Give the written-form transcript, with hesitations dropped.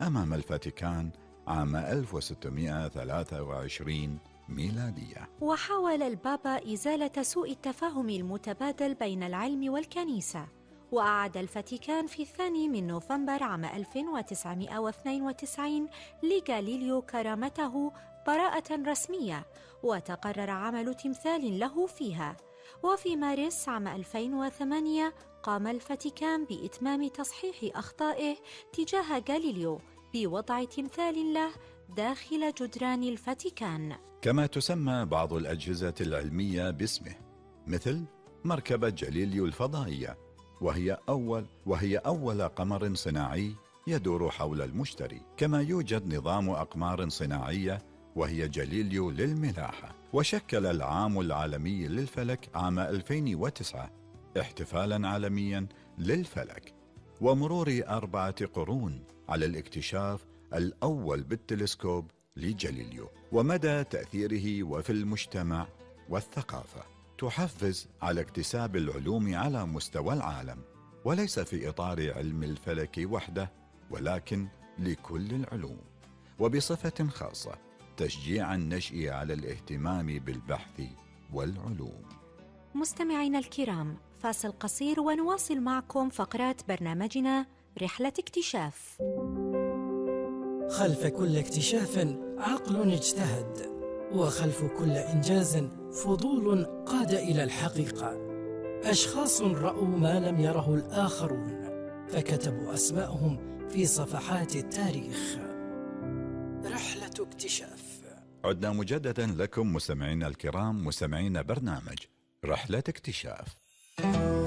أمام الفاتيكان عام 1623 ميلادية. وحاول البابا إزالة سوء التفاهم المتبادل بين العلم والكنيسة، وأعاد الفاتيكان في 2 نوفمبر عام 1992 لغاليليو كرامته براءة رسمية، وتقرر عمل تمثال له فيها. وفي مارس عام 2008 قام الفاتيكان بإتمام تصحيح أخطائه تجاه غاليليو بوضع تمثال له داخل جدران الفاتيكان. كما تسمى بعض الأجهزة العلمية باسمه، مثل مركبة جاليليو الفضائية، وهي أول قمر صناعي يدور حول المشتري. كما يوجد نظام أقمار صناعية وهي جاليليو للملاحة. وشكل العام العالمي للفلك عام 2009 احتفالاً عالمياً للفلك، ومرور 4 قرون على الاكتشاف الأول بالتلسكوب لجاليليو، ومدى تأثيره وفي المجتمع والثقافة. تحفز على اكتساب العلوم على مستوى العالم، وليس في إطار علم الفلك وحده، ولكن لكل العلوم، وبصفة خاصة تشجيع النشء على الاهتمام بالبحث والعلوم. مستمعينا الكرام، فاصل قصير ونواصل معكم فقرات برنامجنا رحلة اكتشاف. خلف كل اكتشاف عقل اجتهد، وخلف كل إنجاز فضول قاد إلى الحقيقة. أشخاص رأوا ما لم يره الآخرون فكتبوا أسماءهم في صفحات التاريخ. رحلة اكتشاف. عدنا مجددا لكم مستمعينا الكرام، مستمعين برنامج رحلة اكتشاف.